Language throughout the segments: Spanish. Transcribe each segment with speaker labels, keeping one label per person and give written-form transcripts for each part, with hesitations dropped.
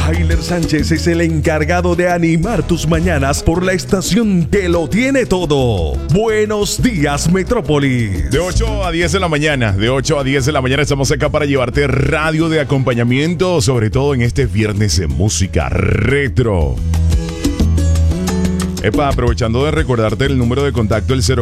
Speaker 1: Heiler Sánchez es el encargado de animar tus mañanas por la estación que lo tiene todo. Buenos días, Metrópolis.
Speaker 2: De 8 a 10 de la mañana, estamos acá para llevarte radio de acompañamiento, sobre todo en este viernes de música retro. Aprovechando de recordarte el número de contacto, el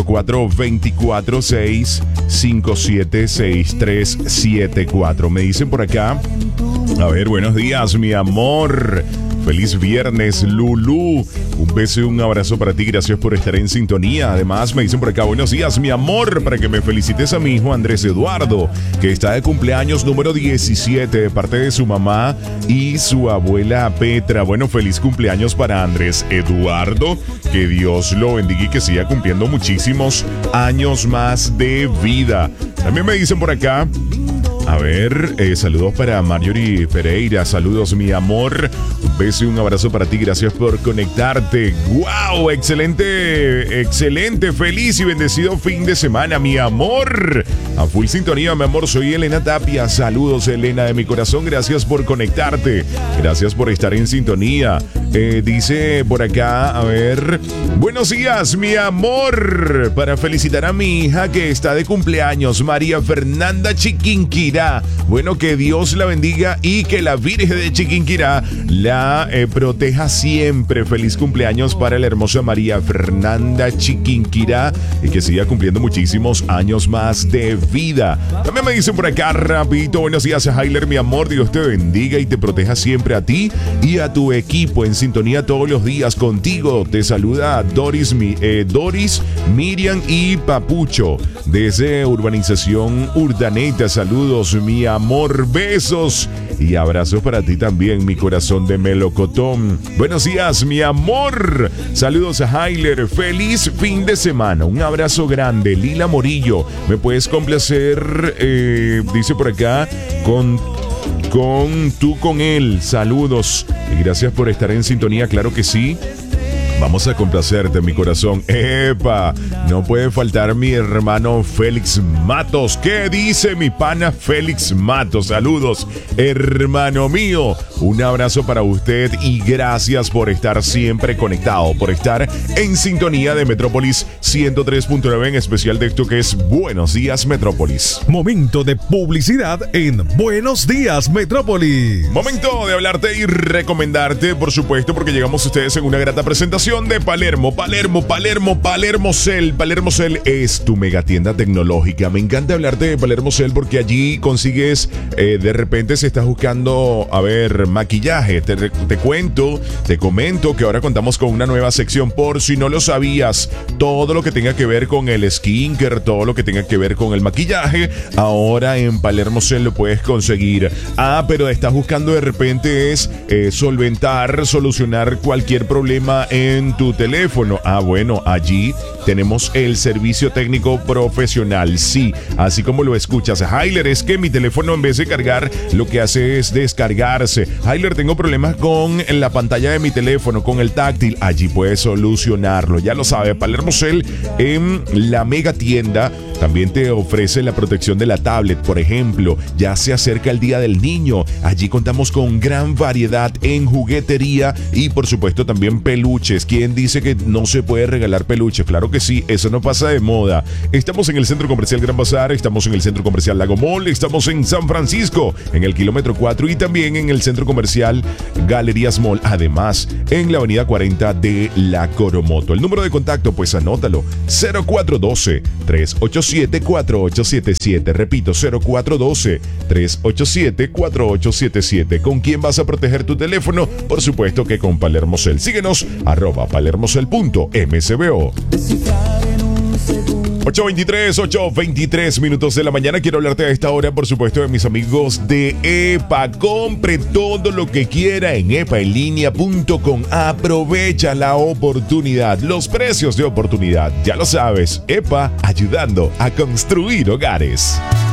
Speaker 2: 04-24-657-6374. Me dicen por acá, a ver, buenos días, mi amor. Feliz viernes, Lulú. Un beso y un abrazo para ti. Gracias por estar en sintonía. Además, me dicen por acá, buenos días, mi amor. Para que me felicites a mi hijo Andrés Eduardo, que está de cumpleaños número 17, de parte de su mamá y su abuela Petra. Bueno, feliz cumpleaños para Andrés Eduardo. Que Dios lo bendiga y que siga cumpliendo muchísimos años más de vida. También me dicen por acá, a ver, saludos para Marjorie Pereira. Saludos, mi amor. Un beso y un abrazo para ti. Gracias por conectarte. ¡Wow! Excelente, excelente. Feliz y bendecido fin de semana, mi amor. A full sintonía, mi amor. Soy Elena Tapia. Saludos, Elena, de mi corazón. Gracias por conectarte. Gracias por estar en sintonía. Dice por acá, a ver, buenos días, mi amor. Para felicitar a mi hija que está de cumpleaños, María Fernanda Chiquinquirá. Bueno, que Dios la bendiga y que la Virgen de Chiquinquirá la proteja siempre. Feliz cumpleaños para la hermosa María Fernanda Chiquinquirá y que siga cumpliendo muchísimos años más de vida. También me dicen por acá rapidito, buenos días, Heiler, mi amor. Dios te bendiga y te proteja siempre a ti y a tu equipo, en sintonía todos los días contigo. Te saluda Doris, Miriam y Papucho desde Urbanización Urdaneta. Saludos, mi amor, besos y abrazos para ti también, mi corazón de melocotón. Buenos días, mi amor. Saludos a Heiler. Feliz fin de semana. Un abrazo grande. Lila Morillo. ¿Me puedes complacer? Dice por acá, con tú con él. Saludos y gracias por estar en sintonía. Claro que sí. Vamos a complacerte, mi corazón. ¡Epa! No puede faltar mi hermano Félix Matos. ¿Qué dice mi pana Félix Matos? Saludos, hermano mío. Un abrazo para usted y gracias por estar siempre conectado, por estar en sintonía de Metrópolis 103.9, en especial de esto que es Buenos Días, Metrópolis.
Speaker 1: Momento de publicidad en Buenos Días, Metrópolis.
Speaker 2: Momento de hablarte y recomendarte, por supuesto, porque llegamos a ustedes en una grata presentación de Palermo Cell. Palermo Cell es tu megatienda tecnológica. Me encanta hablarte de Palermo Cell porque allí consigues, de repente si estás buscando, a ver, maquillaje, te comento que ahora contamos con una nueva sección, por si no lo sabías. Todo lo que tenga que ver con el skincare, todo lo que tenga que ver con el maquillaje, ahora en Palermo Cell lo puedes conseguir. Pero estás buscando de repente solucionar cualquier problema en tu teléfono. Bueno, allí tenemos el servicio técnico profesional. Sí, así como lo escuchas. Heiler, es que mi teléfono en vez de cargar lo que hace es descargarse. Heiler, tengo problemas con la pantalla de mi teléfono, con el táctil. Allí puedes solucionarlo. Ya lo sabe, Palermo Cell en la mega tienda también te ofrece la protección de la tablet, por ejemplo. Ya se acerca el Día del Niño. Allí contamos con gran variedad en juguetería y por supuesto también peluches. ¿Quién dice que no se puede regalar peluches? Claro que sí, eso no pasa de moda. Estamos en el Centro Comercial Gran Bazar, estamos en el Centro Comercial Lago Mall, estamos en San Francisco, en el kilómetro 4 y también en el Centro Comercial Galerías Mall. Además, en la avenida 40 de La Coromoto. El número de contacto, pues anótalo, 0412-387-4877. Repito, 0412-387-4877. ¿Con quién vas a proteger tu teléfono? Por supuesto que con Palermo Cell. Síguenos, @palermocell.mcbo. 8:23 minutos de la mañana. Quiero hablarte a esta hora, por supuesto, de mis amigos de EPA. Compre todo lo que quiera en epaenlinea.com. Aprovecha la oportunidad, los precios de oportunidad. Ya lo sabes, EPA ayudando a construir hogares.